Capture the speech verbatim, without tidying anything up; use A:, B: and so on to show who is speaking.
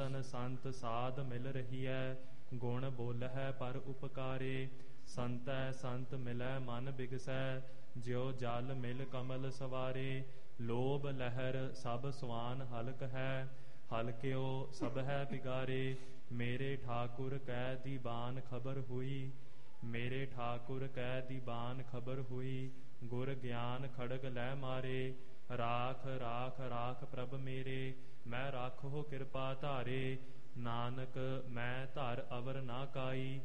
A: ਰਤਨ ਸੰਤ ਸਾਧ ਮਿਲ ਰਹੀਐ, ਗੁਣ ਬੋਲਹਿ ਪਰ ਉਪਕਾਰੇ। ਸੰਤੈ ਸੰਤ ਮਿਲੈ ਮਨ ਬਿਗਸੈ, ਜਿਉ ਜਲ ਮਿਲ ਕਮਲ ਸਵਾਰੇ। ਲੋਭ ਲਹਿਰ ਸਭ ਸਵਾਨ ਹਲਕ ਹੈ, ਹਲਕਿਓ ਸਭ ਹੈ ਬਿਗਾਰੇ। ਮੇਰੇ ਠਾਕੁਰ ਕੈ ਦੀਵਾਨ ਖਬਰ ਹੋਈ, ਮੇਰੇ ਠਾਕੁਰ ਕੈ ਦੀਵਾਨ ਖਬਰ ਹੋਈ। ਗੁਰ ਗਿਆਨ ਖੜਗ ਲੈ ਮਾਰੇ, ਰਾਖ ਰਾਖ ਰਾਖ ਪ੍ਰਭ ਮੇਰੇ। ਮੈਂ ਰਾਖੋ ਕਿਰਪਾ ਧਾਰੇ, ਨਾਨਕ ਮੈਂ ਧਰ ਅਵਰ ਨਾ ਕਾਈ।